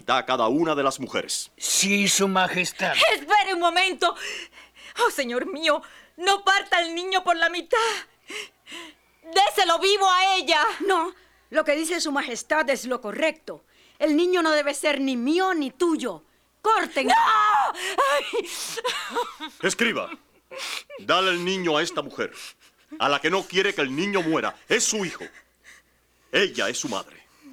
mitad a cada una de las mujeres. Sí, Su Majestad. ¡Espere un momento! ¡Oh, señor mío! ¡No parta el niño por la mitad! ¡Déselo vivo a ella! No, lo que dice Su Majestad es lo correcto. El niño no debe ser ni mío ni tuyo. ¡Corten! ¡No! ¡Ay! Escriba, dale el niño a esta mujer, a la que no quiere que el niño muera. Es su hijo. Ella es su madre.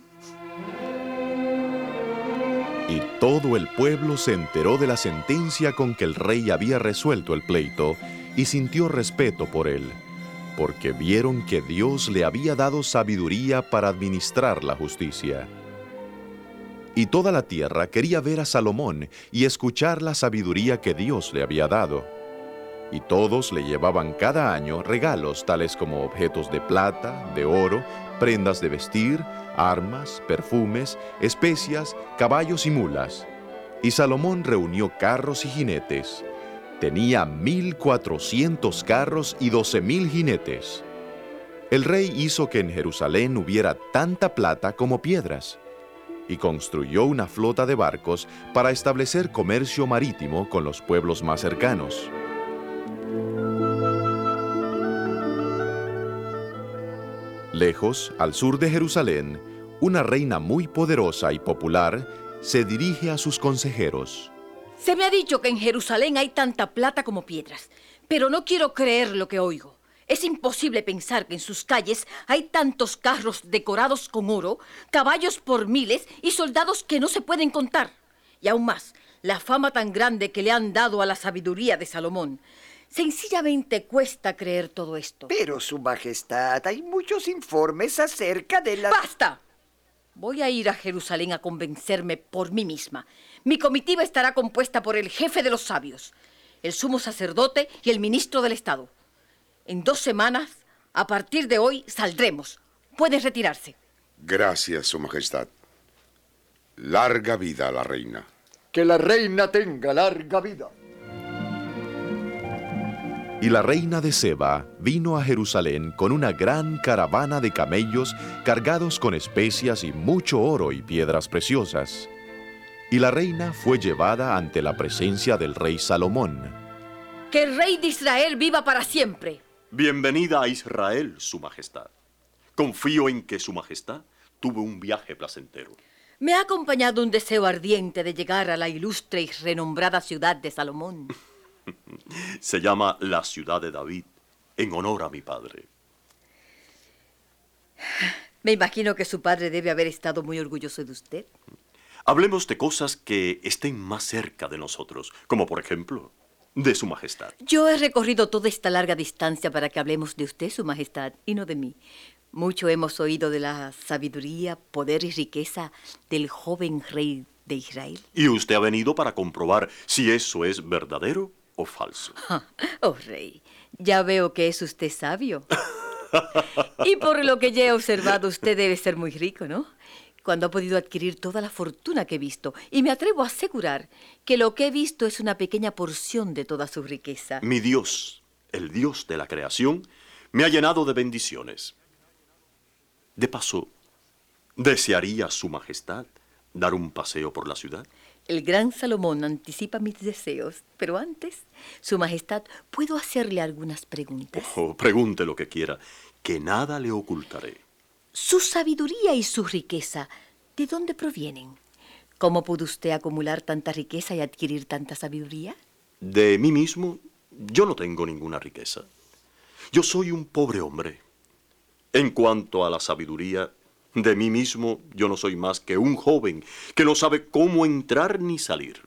Y todo el pueblo se enteró de la sentencia con que el rey había resuelto el pleito y sintió respeto por él, porque vieron que Dios le había dado sabiduría para administrar la justicia. Y toda la tierra quería ver a Salomón y escuchar la sabiduría que Dios le había dado. Y todos le llevaban cada año regalos tales como objetos de plata, de oro, prendas de vestir, armas, perfumes, especias, caballos y mulas. Y Salomón reunió carros y jinetes. Tenía 1,400 carros y 12,000 jinetes. El rey hizo que en Jerusalén hubiera tanta plata como piedras, y construyó una flota de barcos para establecer comercio marítimo con los pueblos más cercanos. Lejos, al sur de Jerusalén, una reina muy poderosa y popular se dirige a sus consejeros. Se me ha dicho que en Jerusalén hay tanta plata como piedras, pero no quiero creer lo que oigo. Es imposible pensar que en sus calles hay tantos carros decorados con oro, caballos por miles y soldados que no se pueden contar. Y aún más, la fama tan grande que le han dado a la sabiduría de Salomón. Sencillamente cuesta creer todo esto. Pero, Su Majestad, hay muchos informes acerca de la... ¡Basta! Voy a ir a Jerusalén a convencerme por mí misma. Mi comitiva estará compuesta por el jefe de los sabios, el sumo sacerdote y el ministro del Estado. En 2 semanas, a partir de hoy, saldremos. Pueden retirarse. Gracias, Su Majestad. Larga vida a la reina. Que la reina tenga larga vida. Y la reina de Seba vino a Jerusalén con una gran caravana de camellos cargados con especias y mucho oro y piedras preciosas. Y la reina fue llevada ante la presencia del rey Salomón. Que el rey de Israel viva para siempre. Bienvenida a Israel, Su Majestad. Confío en que Su Majestad tuvo un viaje placentero. Me ha acompañado un deseo ardiente de llegar a la ilustre y renombrada ciudad de Salomón. Se llama la ciudad de David, en honor a mi padre. Me imagino que su padre debe haber estado muy orgulloso de usted. Hablemos de cosas que estén más cerca de nosotros, como por ejemplo, de Su Majestad. Yo he recorrido toda esta larga distancia para que hablemos de usted, Su Majestad, y no de mí. Mucho hemos oído de la sabiduría, poder y riqueza del joven rey de Israel. Y usted ha venido para comprobar si eso es verdadero o falso. Oh, rey, ya veo que es usted sabio. Y por lo que ya he observado, usted debe ser muy rico, ¿no? Cuando ha podido adquirir toda la fortuna que he visto. Y me atrevo a asegurar que lo que he visto es una pequeña porción de toda su riqueza. Mi Dios, el Dios de la creación, me ha llenado de bendiciones. De paso, ¿desearía Su Majestad dar un paseo por la ciudad? El gran Salomón anticipa mis deseos, pero antes, Su Majestad, ¿puedo hacerle algunas preguntas? Oh, pregunte lo que quiera, que nada le ocultaré. Su sabiduría y su riqueza, ¿de dónde provienen? ¿Cómo pudo usted acumular tanta riqueza y adquirir tanta sabiduría? De mí mismo, yo no tengo ninguna riqueza. Yo soy un pobre hombre. En cuanto a la sabiduría, de mí mismo, yo no soy más que un joven que no sabe cómo entrar ni salir.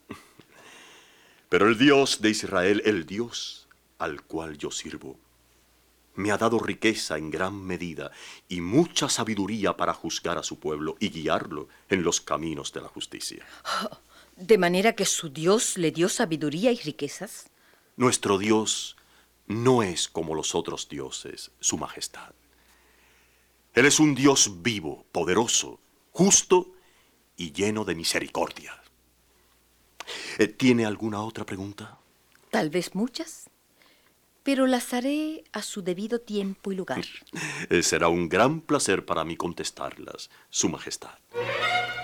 Pero el Dios de Israel, el Dios al cual yo sirvo, me ha dado riqueza en gran medida y mucha sabiduría para juzgar a su pueblo y guiarlo en los caminos de la justicia. ¿De manera que su Dios le dio sabiduría y riquezas? Nuestro Dios no es como los otros dioses, Su Majestad. Él es un Dios vivo, poderoso, justo y lleno de misericordia. ¿Tiene alguna otra pregunta? Tal vez muchas, pero las haré a su debido tiempo y lugar. Será un gran placer para mí contestarlas, Su Majestad.